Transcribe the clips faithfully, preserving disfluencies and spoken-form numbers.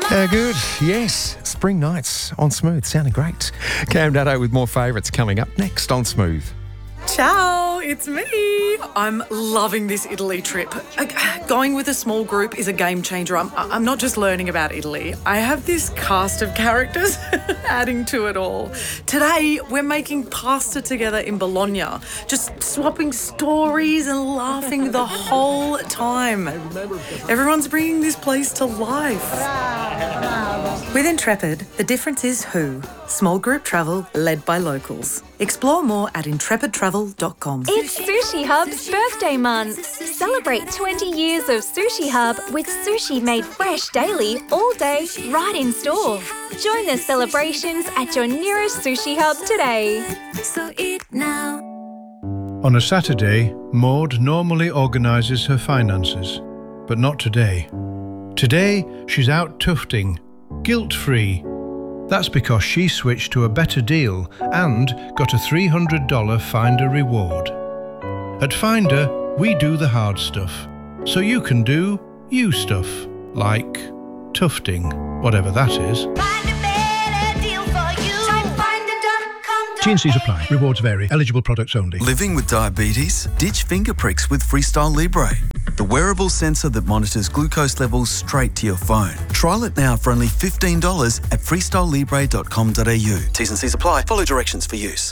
Uh, good, yes. Spring nights on Smooth, sounding great. Cam Dado with more favourites coming up next on Smooth. Ciao, it's me. I'm loving this Italy trip. Going with a small group is a game changer. I'm, I'm not just learning about Italy. I have this cast of characters adding to it all. Today, we're making pasta together in Bologna, just swapping stories and laughing the whole time. Everyone's bringing this place to life. With Intrepid, the difference is who. Small group travel led by locals. Explore more at intrepid travel dot com. It's Sushi Hub's birthday month. Celebrate twenty years of Sushi Hub with sushi made fresh daily, all day, right in store. Join the celebrations at your nearest Sushi Hub today. So eat now. On a Saturday, Maud normally organises her finances, but not today. Today, she's out tufting, guilt-free. That's because she switched to a better deal and got a three hundred dollars Finder reward. At Finder, we do the hard stuff, so you can do you stuff, like tufting, whatever that is. Find a better deal for you. Type finder dot com. T and C's apply. Rewards vary. Eligible products only. Living with diabetes? Ditch finger pricks with Freestyle Libre, the wearable sensor that monitors glucose levels straight to your phone. Trial it now for only fifteen dollars at freestyle libre dot com dot a u. T's and C's apply. Follow directions for use.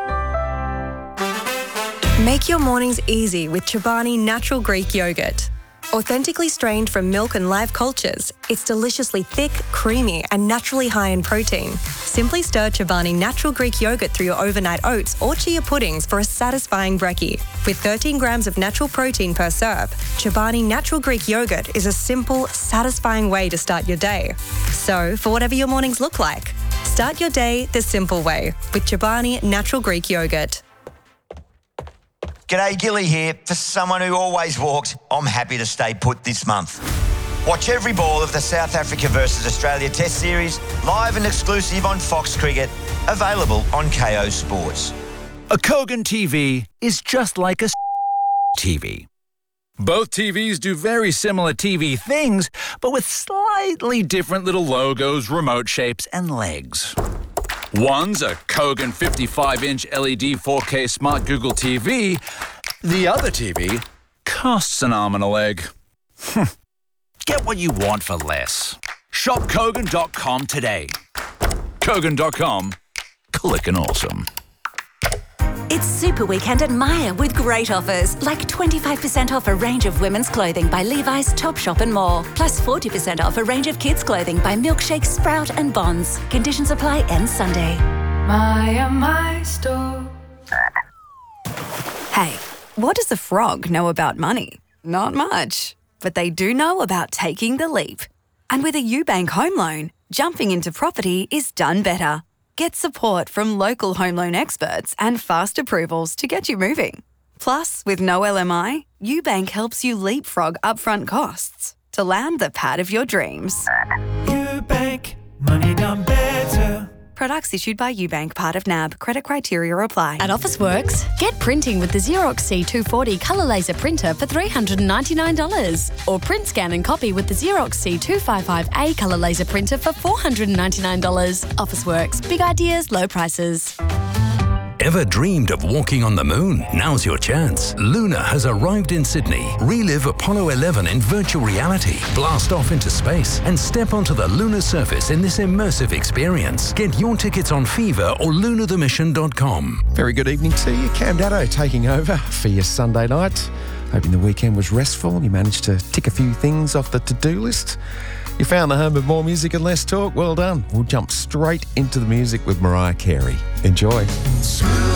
Make your mornings easy with Chobani Natural Greek Yogurt. Authentically strained from milk and live cultures, it's deliciously thick, creamy, and naturally high in protein. Simply stir Chobani Natural Greek Yogurt through your overnight oats or chia puddings for a satisfying brekkie. With thirteen grams of natural protein per serve, Chobani Natural Greek Yogurt is a simple, satisfying way to start your day. So, for whatever your mornings look like, start your day the simple way with Chobani Natural Greek Yogurt. G'day, Gilly here. For someone who always walks, I'm happy to stay put this month. Watch every ball of the South Africa versus Australia Test Series, live and exclusive on Fox Cricket, available on K O Sports. A Kogan T V is just like a T V. Both T Vs do very similar T V things, but with slightly different little logos, remote shapes, and legs. One's a Kogan fifty-five inch L E D four K Smart Google T V. The other T V costs an arm and a leg. Get what you want for less. Shop Kogan dot com today. Kogan dot com. Clickin' awesome. It's Super Weekend at Myer with great offers, like twenty-five percent off a range of women's clothing by Levi's, Topshop and more, plus forty percent off a range of kids' clothing by Milkshake, Sprout and Bonds. Conditions apply end Sunday. Myer, my store. Hey, what does a frog know about money? Not much. But they do know about taking the leap. And with a UBank home loan, jumping into property is done better. Get support from local home loan experts and fast approvals to get you moving. Plus, with no L M I, UBank helps you leapfrog upfront costs to land the pad of your dreams. UBank, money done better. Products issued by UBank, part of N A B. Credit criteria apply. At Officeworks, get printing with the Xerox C two forty colour laser printer for three hundred ninety-nine dollars. Or print, scan and copy with the Xerox C two fifty-five A colour laser printer for four hundred ninety-nine dollars. Officeworks, big ideas, low prices. Ever dreamed of walking on the moon? Now's your chance. Luna has arrived in Sydney. Relive Apollo eleven in virtual reality. Blast off into space and step onto the lunar surface in this immersive experience. Get your tickets on Fever or lunar the mission dot com. Very good evening to you. Cam Dado taking over for your Sunday night. Hoping the weekend was restful. You managed to tick a few things off the to-do list. You found the home of more music and less talk. Well done. We'll jump straight into the music with Mariah Carey. Enjoy.